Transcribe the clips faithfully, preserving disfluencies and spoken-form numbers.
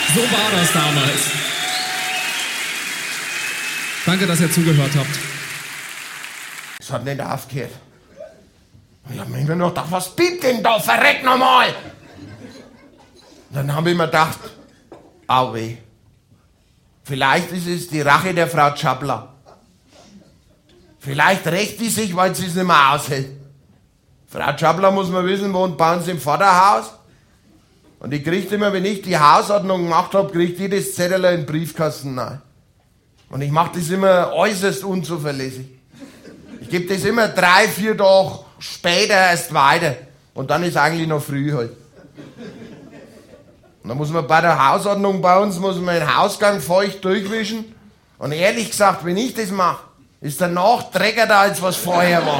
So war das damals. Danke, dass ihr zugehört habt. Es hat nicht aufgehört. Ich hab mir immer noch gedacht, was piept denn da? Verreck nochmal! Dann habe ich mir gedacht, au weh. Vielleicht ist es die Rache der Frau Tschabler. Vielleicht rächt die sich, weil sie es nicht mehr aushält. Frau Tschabler, muss man wissen, wohnt bei uns im Vaterhaus. Und die kriegt immer, wenn ich die Hausordnung gemacht habe, kriegt jedes Zettel in den Briefkasten rein. Und ich mache das immer äußerst unzuverlässig. Ich gebe das immer drei, vier Tage später erst weiter. Und dann ist eigentlich noch früh halt. Und dann muss man bei der Hausordnung bei uns, muss man den Hausgang feucht durchwischen. Und ehrlich gesagt, wenn ich das mache, ist danach dreckiger, als was vorher war.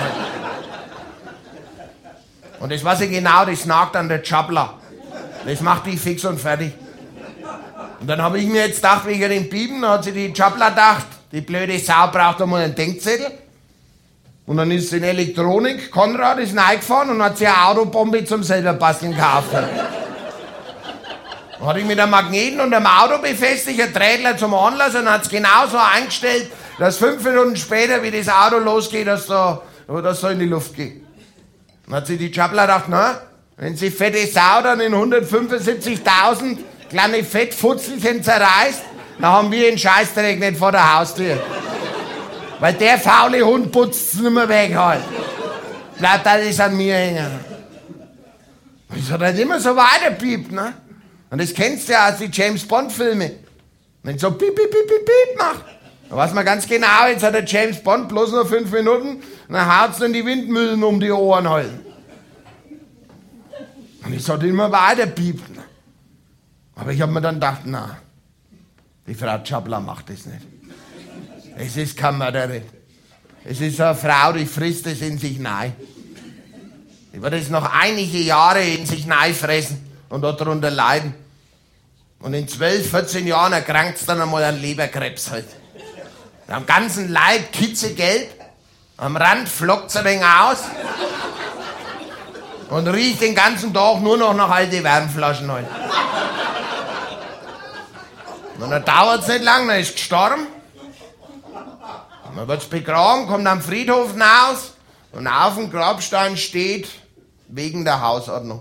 Und das weiß ich genau, das nagt an der Tschabler. Das macht die fix und fertig. Und dann habe ich mir jetzt gedacht, wegen dem Piepen, da hat sich die Tschabler gedacht, die blöde Sau braucht einmal einen Denkzettel. Und dann ist sie in Elektronik, Konrad ist reingefahren und hat sich eine Autobombe zum selber basteln gekauft. Dann hatte ich mit einem Magneten und einem Auto befestigt, ein Trädler zum Anlass und hat es genauso eingestellt, dass fünf Minuten später, wie das Auto losgeht, dass da, dass da in die Luft geht. Dann hat sich die Tschabler gedacht, na, wenn sie fette Sau dann in hundertfünfundsiebzigtausend kleine Fettfutzelchen zerreißt, dann haben wir den Scheißdreck nicht vor der Haustür. Weil der faule Hund putzt es nicht mehr weg halt. Bleibt alles an mir hängen. Das hat halt immer so weiterpiept, ne? Und das kennst du ja aus den James-Bond-Filmen. Wenn so piep, piep, piep, piep, piep macht, dann weiß man ganz genau, jetzt hat der James Bond bloß noch fünf Minuten und dann haut's dann die Windmühlen um die Ohren halt. Und es hat immer weiterpiept. Ne? Aber ich hab mir dann gedacht, na, die Frau Tschabler macht das nicht. Es ist keine Mörderin. Es ist eine Frau, die frisst es in sich rein. Die wird es noch einige Jahre in sich reinfressen und darunter leiden. Und in zwölf, vierzehn Jahren erkrankt es dann einmal an Leberkrebs halt. Am ganzen Leib kitzegelb, am Rand flockt es ein wenig aus und riecht den ganzen Tag nur noch nach alten Wärmflaschen halt. Und dann dauert es nicht lang, dann ist gestorben. Dann wird es begraben, kommt am Friedhof raus und auf dem Grabstein steht, wegen der Hausordnung.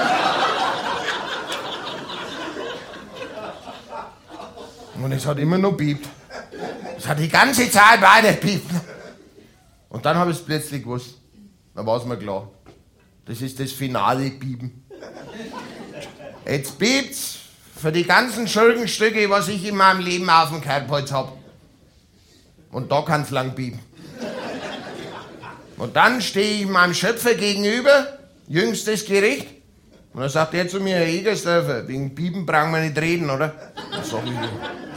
Und es hat immer noch piept. Es hat die ganze Zeit weiter piept. Und dann habe ich es plötzlich gewusst. Da war es mir klar. Das ist das finale Piepen. Jetzt piept's für die ganzen Schurkenstücke, was ich in meinem Leben auf dem Kerbholz habe. Und da kann's lang piepen. Und dann stehe ich meinem Schöpfer gegenüber, jüngstes Gericht. Und dann sagt er zu mir, Herr Egersdörfer, wegen Piepen brauchen wir nicht reden, oder? Das sag ich.